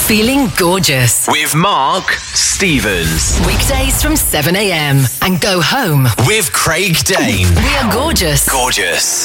Feeling gorgeous. With Mark Stevens. Weekdays from 7 a.m. and go home with Craig Dane. We are gorgeous. Gorgeous.